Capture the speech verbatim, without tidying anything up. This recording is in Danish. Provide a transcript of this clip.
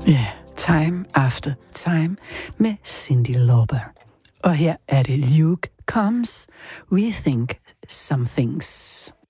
Yeah, Time After Time med Cyndi Lauper. Og her er det Luke Combs, Rethink Some Things.